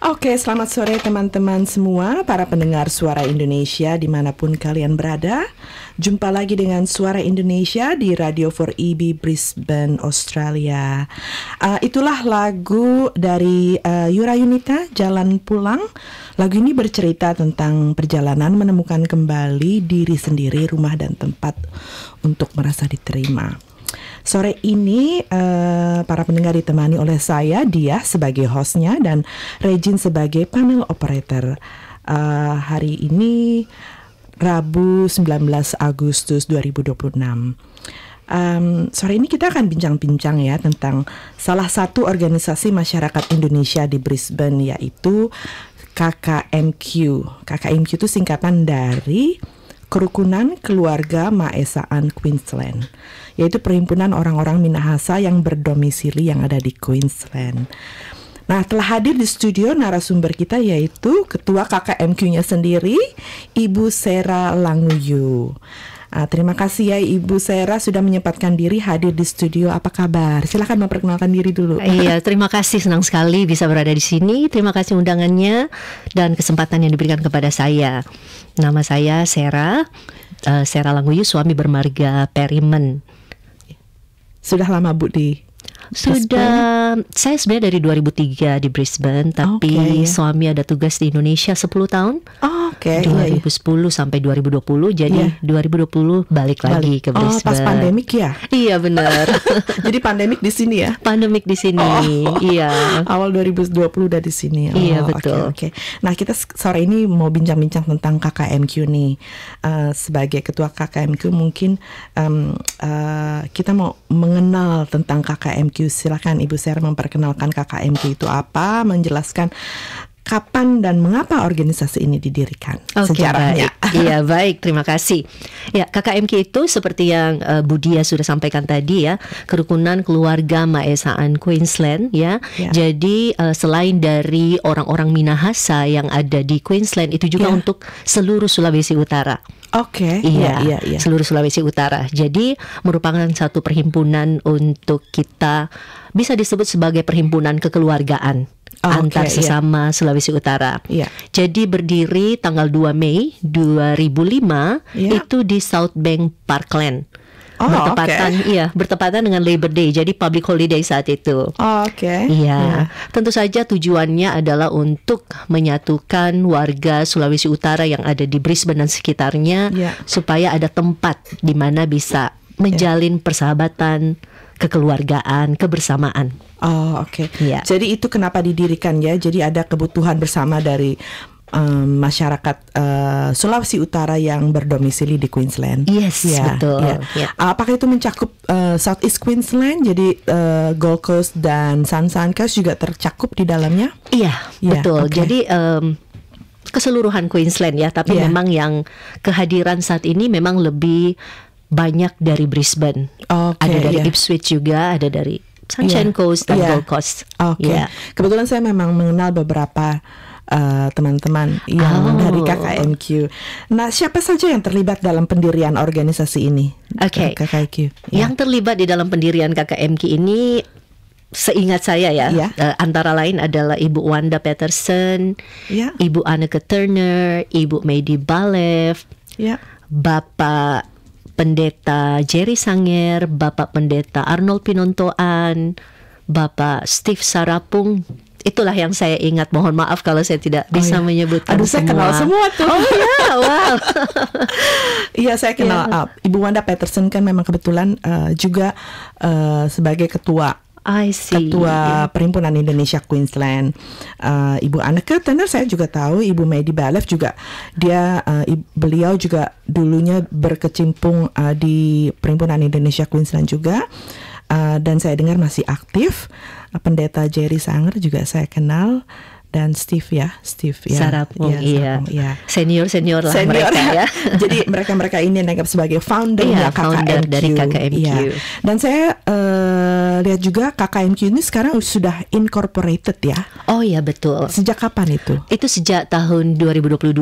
Oke, selamat sore teman-teman semua, para pendengar Suara Indonesia dimanapun kalian berada. Jumpa lagi dengan Suara Indonesia di Radio 4EB Brisbane, Australia. Itulah lagu dari Yura Yunita, Jalan Pulang. Lagu ini bercerita tentang perjalanan menemukan kembali diri sendiri, rumah dan tempat untuk merasa diterima. Sore ini para pendengar ditemani oleh saya, Dia sebagai hostnya, dan Regine sebagai panel operator. Hari ini Rabu 19 Agustus 2026. Sore ini kita akan bincang-bincang ya tentang salah satu organisasi masyarakat Indonesia di Brisbane, yaitu KKMQ. KKMQ itu singkatan dari Kerukunan Keluarga Maesaan Queensland, yaitu perhimpunan orang-orang Minahasa yang berdomisili yang ada di Queensland. Nah, telah hadir di studio narasumber kita, yaitu Ketua KKMQ-nya sendiri, Ibu Sera Languyu. Terima kasih ya Ibu Sera sudah menyempatkan diri hadir di studio. Apa kabar? Silahkan memperkenalkan diri dulu. Iya, terima kasih, senang sekali bisa berada di sini. Terima kasih undangannya dan kesempatan yang diberikan kepada saya. Nama saya Sera Languyu, suami bermarga Perimen. Sudah lama Bu di Sudah, saya sebenarnya dari 2003 di Brisbane, tapi suami ada tugas di Indonesia 10 tahun. 2010 sampai 2020, jadi 2020 balik lagi ke Brisbane. Pas pandemik ya? Iya benar. Jadi pandemik di sini ya? Pandemik di sini, iya. Awal 2020 udah di sini. Iya betul. Oke. Nah, kita sore ini mau bincang-bincang tentang KKMQ nih. Sebagai ketua KKMQ mungkin kita mau mengenal tentang KKMQ. Silakan Ibu Sera memperkenalkan KKMQ itu apa, menjelaskan kapan dan mengapa organisasi ini didirikan, sejarahnya. Iya baik, terima kasih. Ya, KKMQ itu seperti yang Bu Dia sudah sampaikan tadi ya, Kerukunan Keluarga Maesaan Queensland ya. Jadi selain dari orang-orang Minahasa yang ada di Queensland, itu juga untuk seluruh Sulawesi Utara. Iya, seluruh Sulawesi Utara. Jadi merupakan satu perhimpunan untuk kita bisa disebut sebagai perhimpunan kekeluargaan antar sesama Sulawesi Utara. Jadi berdiri tanggal 2 Mei 2005 itu di South Bank Parkland. Bertepatan dengan Labor Day, jadi public holiday saat itu. Tentu saja tujuannya adalah untuk menyatukan warga Sulawesi Utara yang ada di Brisbane dan sekitarnya, supaya ada tempat di mana bisa menjalin persahabatan, kekeluargaan, kebersamaan. Jadi itu kenapa didirikan ya? Jadi ada kebutuhan bersama dari masyarakat Sulawesi Utara yang berdomisili di Queensland. Betul. Apakah itu mencakup South East Queensland? Jadi Gold Coast dan Sunshine Coast juga tercakup di dalamnya? Betul. Jadi keseluruhan Queensland ya, tapi memang yang kehadiran saat ini memang lebih banyak dari Brisbane. Ada dari Ipswich juga, ada dari Sunshine Coast dan Gold Coast. Kebetulan saya memang mengenal beberapa teman-teman yang dari KKMQ. Nah, siapa saja yang terlibat dalam pendirian organisasi ini? KKMQ. Yang terlibat di dalam pendirian KKMQ ini, seingat saya antara lain adalah Ibu Wanda Peterson, Ibu Anneke Turner, Ibu Medi Balev, Bapak Pendeta Jerry Sanger, Bapak Pendeta Arnold Pinontoan, Bapak Steve Sarapung. Itulah yang saya ingat. Mohon maaf kalau saya tidak bisa menyebutkan semua. Saya kenal semua tuh. Wow. Saya kenal Ibu Wanda Peterson, kan memang kebetulan juga sebagai ketua Perhimpunan Indonesia Queensland. Ibu Anneke Turner saya juga tahu. Ibu Medi Balev juga, beliau juga dulunya berkecimpung di Perhimpunan Indonesia Queensland juga, dan saya dengar masih aktif. Pendeta Jerry Sanger juga saya kenal, dan Steve Sarapung, senior lah mereka ya. Jadi mereka ini yang dianggap sebagai founder dari KKMQ. Dan saya lihat juga KKMQ ini sekarang sudah incorporated ya. Oh iya betul. Sejak kapan itu? Itu sejak tahun 2022.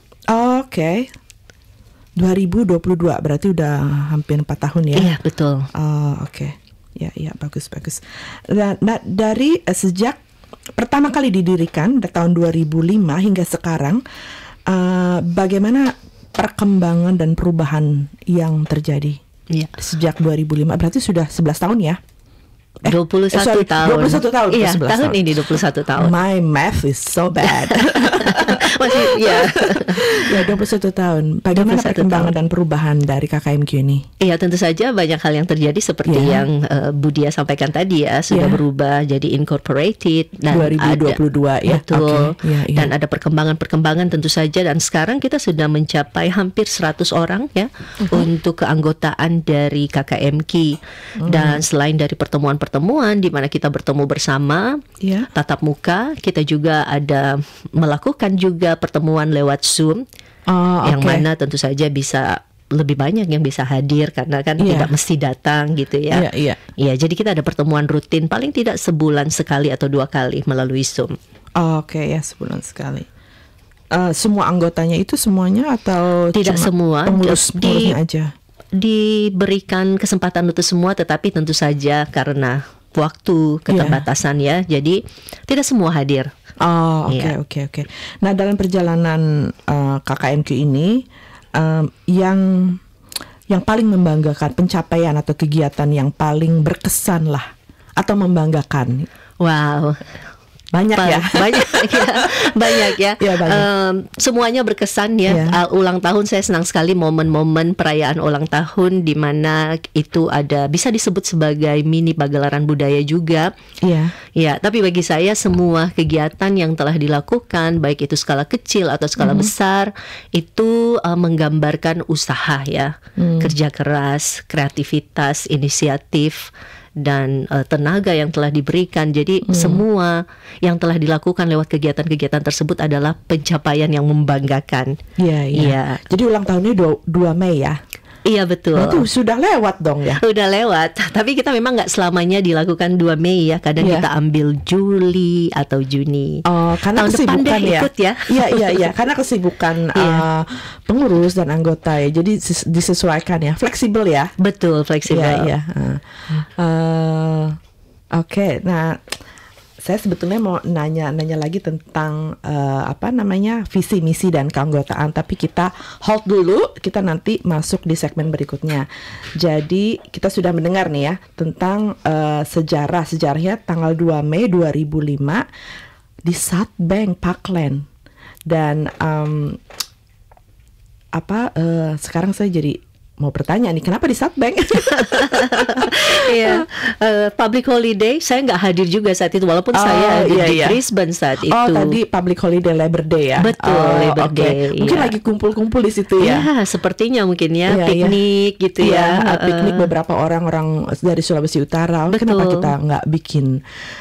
2022 berarti udah hampir 4 tahun ya. Iya betul. Ya bagus. Dan dari sejak pertama kali didirikan pada tahun 2005 hingga sekarang, bagaimana perkembangan dan perubahan yang terjadi sejak 2005? Berarti sudah 11 tahun ya? 21 tahun. 21 tahun. Iya, 11 tahun ini 21 tahun. My math is so bad. Masih ya. Ya, 21 tahun. Bagaimana 21 perkembangan tahun. dan perubahan dari KKMQ ini? Iya, tentu saja banyak hal yang terjadi seperti yang Budia sampaikan tadi ya, sudah berubah jadi incorporated dan 2022 ya. Betul. Okay. Dan ada perkembangan tentu saja, dan sekarang kita sudah mencapai hampir 100 orang ya untuk keanggotaan dari KKMQ. Dan selain dari pertemuan di mana kita bertemu bersama tatap muka, kita juga ada melakukan juga pertemuan lewat Zoom, yang mana tentu saja bisa lebih banyak yang bisa hadir karena kan tidak mesti datang gitu ya. Iya, jadi kita ada pertemuan rutin paling tidak sebulan sekali atau 2 kali melalui Zoom. Oke, ya, sebulan sekali. Semua anggotanya itu semuanya atau tidak semua? Pengurusnya aja? Diberikan kesempatan untuk semua, tetapi tentu saja karena waktu keterbatasan ya, jadi tidak semua hadir. Oke. Nah, dalam perjalanan KKMQ ini, yang paling membanggakan, pencapaian atau kegiatan yang paling berkesan lah atau membanggakan? Wow. Banyak ya. Banyak ya. Semuanya berkesan ya. Ulang tahun, saya senang sekali momen-momen perayaan ulang tahun di mana itu ada, bisa disebut sebagai mini pagelaran budaya juga. Ya, tapi bagi saya semua kegiatan yang telah dilakukan, baik itu skala kecil atau skala besar, itu menggambarkan usaha ya, kerja keras, kreativitas, inisiatif, dan tenaga yang telah diberikan. Jadi semua yang telah dilakukan lewat kegiatan-kegiatan tersebut adalah pencapaian yang membanggakan. Iya. Jadi ulang tahunnya 2 Mei ya? Iya, betul. Itu sudah lewat dong ya? Udah lewat. Tapi kita memang nggak selamanya dilakukan 2 Mei ya. Kadang kita ambil Juli atau Juni. Karena tahun depan kesibukan ikut ya. Iya. Karena kesibukan pengurus dan anggota ya. Jadi disesuaikan ya. Fleksibel ya. Betul, fleksibel. Iya. Oke. Nah, saya sebetulnya mau nanya lagi tentang visi misi dan keanggotaan, tapi kita hold dulu, kita nanti masuk di segmen berikutnya. Jadi kita sudah mendengar nih ya tentang sejarahnya tanggal 2 Mei 2005 di South Bank Parkland, dan sekarang saya jadi mau bertanya nih, kenapa di South Bank? Iya, public holiday. Saya nggak hadir juga saat itu, walaupun saya di Brisbane saat itu. Tadi public holiday Labor Day ya? Betul, Labor Day. Mungkin lagi kumpul-kumpul di situ ya? Ya, sepertinya mungkin ya, piknik gitu ya. Piknik beberapa orang dari Sulawesi Utara. Kenapa kita nggak bikin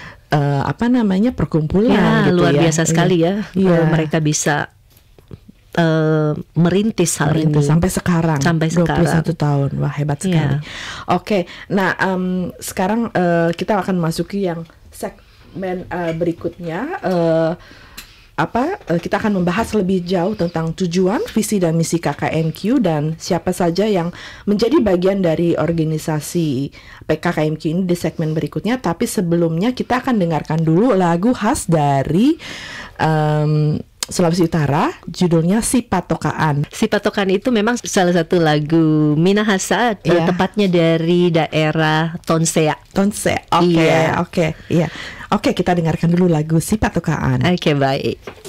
perkumpulan gitu luar ya? biasa sekali ya. Mereka bisa merintis hal ini sampai sekarang 21 tahun. Wah, hebat sekali. Oke. Nah, sekarang kita akan masuki yang segmen berikutnya. Kita akan membahas lebih jauh tentang tujuan, visi dan misi KKMQ dan siapa saja yang menjadi bagian dari organisasi KKMQ ini di segmen berikutnya. Tapi sebelumnya kita akan dengarkan dulu lagu khas dari Sulawesi Utara, judulnya Si Patokaan. Si Patokaan itu memang salah satu lagu Minahasa, tepatnya dari daerah Tonsea. Oke, kita dengarkan dulu lagu Si Patokaan. Oke, baik.